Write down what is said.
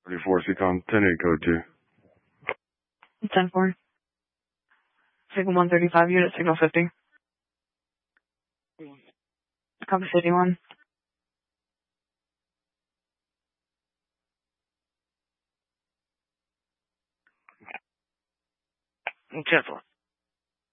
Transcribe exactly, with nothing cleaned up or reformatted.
forty-four, Seacom, ten eight, code two. ten four. Signal one thirty-five, unit signal fifty. Copy City one. ten four.